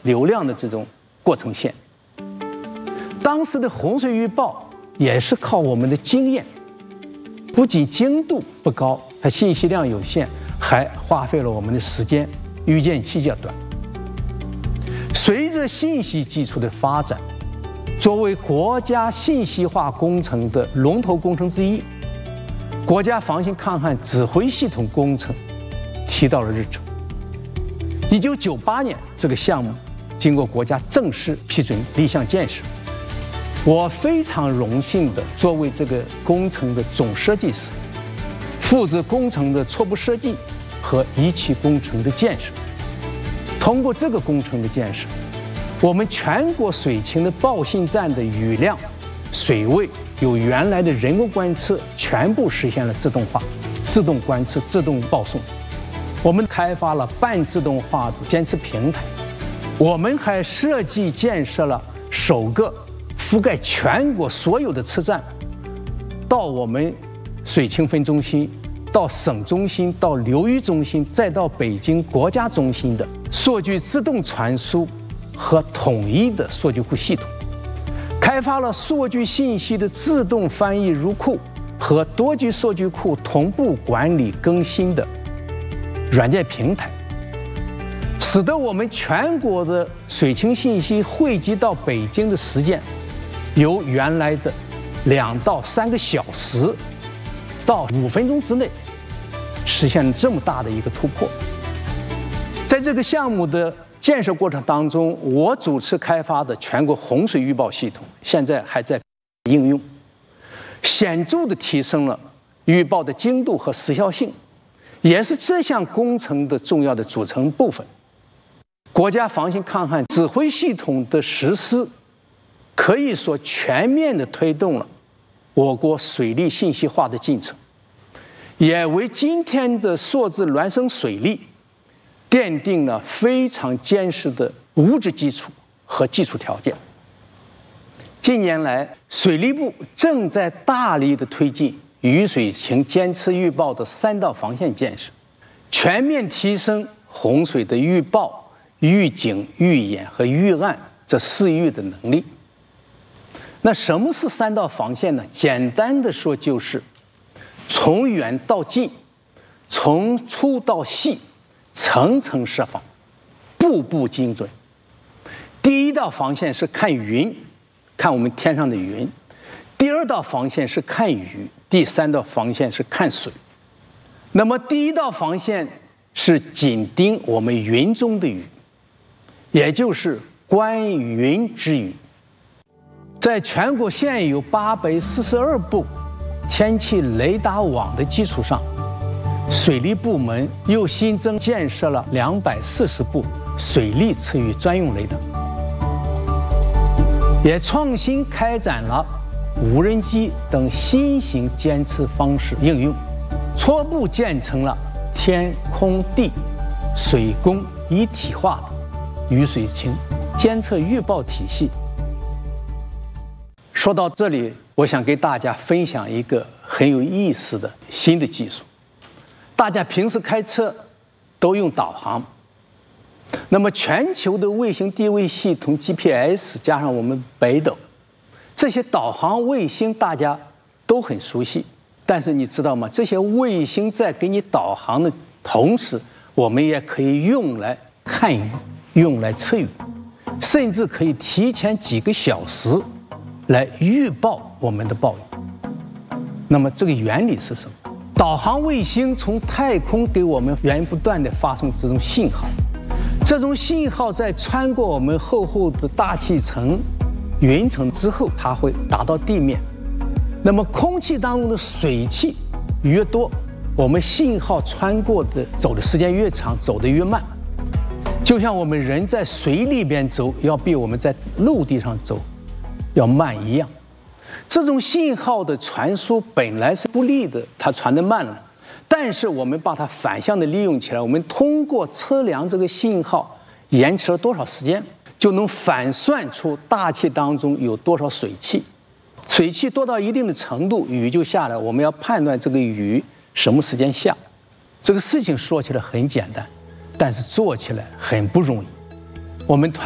流量的这种过程线。当时的洪水预报也是靠我们的经验，不仅精度不高，它信息量有限，还花费了我们的时间，预见期较短。随着信息技术的发展，作为国家信息化工程的龙头工程之一，国家防汛抗旱指挥系统工程提到了日程。1998年，这个项目经过国家正式批准立项建设。我非常荣幸地作为这个工程的总设计师，负责工程的初步设计和一期工程的建设。通过这个工程的建设，我们全国水情的报信站的雨量、水位由原来的人工观测全部实现了自动化、自动观测、自动报送。我们开发了半自动化的监测平台，我们还设计建设了首个覆盖全国所有的测站，到我们水情分中心，到省中心，到流域中心，再到北京国家中心的数据自动传输和统一的数据库系统，开发了数据信息的自动翻译入库和多级数据库同步管理更新的软件平台，使得我们全国的水情信息汇集到北京的时间由原来的2到3个小时到5分钟之内，实现了这么大的一个突破。在这个项目的建设过程当中，我主持开发的全国洪水预报系统现在还在应用，显著地提升了预报的精度和时效性，也是这项工程的重要的组成部分。国家防汛抗旱指挥系统的实施，可以说全面地推动了我国水利信息化的进程，也为今天的数字孪生水利奠定了非常坚实的物质基础和技术条件。近年来，水利部正在大力地推进雨水情监测预报的3道防线建设，全面提升洪水的预报、预警、预演和预案这4域的能力。那什么是3道防线呢？简单的说，就是从远到近，从粗到细，层层设防，步步精准。第1道防线是看云，看我们天上的云；第2道防线是看雨；第3道防线是看水。那么第1道防线是紧盯我们云中的雨，也就是观云知雨。在全国现有842部天气雷达网的基础上，水利部门又新增建设了240部水利测雨专用雷达，也创新开展了无人机等新型监测方式应用，初步建成了天空地水工一体化的雨水情监测预报体系。说到这里，我想给大家分享一个很有意思的新的技术。大家平时开车都用导航，那么全球的卫星定位系统 GPS 加上我们北斗，这些导航卫星大家都很熟悉。但是你知道吗？这些卫星在给你导航的同时，我们也可以用来看雨，用来测雨，甚至可以提前几个小时来预报我们的暴雨。那么这个原理是什么？导航卫星从太空给我们源源不断地发送这种信号，这种信号在穿过我们厚厚的大气层、云层之后，它会达到地面。那么空气当中的水汽越多，我们信号穿过的走的时间越长，走得越慢。就像我们人在水里边走，要比我们在陆地上走要慢一样。这种信号的传输本来是不利的，它传得慢了，但是我们把它反向的利用起来，我们通过测量这个信号延迟了多少时间，就能反算出大气当中有多少水汽。水汽多到一定的程度，雨就下来，我们要判断这个雨什么时间下。这个事情说起来很简单，但是做起来很不容易。我们